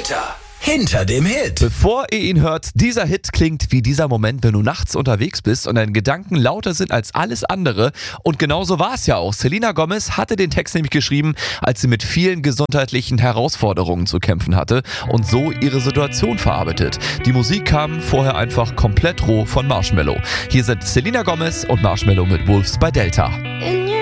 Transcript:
Delta. Hinter dem Hit. Bevor ihr ihn hört, dieser Hit klingt wie dieser Moment, wenn du nachts unterwegs bist und deine Gedanken lauter sind als alles andere. Und genauso war es ja auch. Selena Gomez hatte den Text nämlich geschrieben, als sie mit vielen gesundheitlichen Herausforderungen zu kämpfen hatte und so ihre Situation verarbeitet. Die Musik kam vorher einfach komplett roh von Marshmello. Hier sind Selena Gomez und Marshmello mit Wolves bei Delta. In